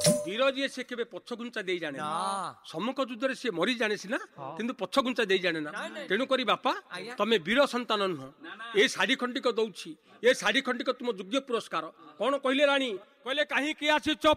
वीर जी से केबे पछ गुंचा दे जाने सम्मुख युद्ध रे से मरी जाने सिना किंतु पछ गुंचा दे जाने ना तेणु करी बापा तमे वीर संतान नुह ए साड़ी खंडिक दउछि ए साड़ी खंडिक तुम योग्य पुरस्कार कौन कहले रानी कहले कहीं कि आसी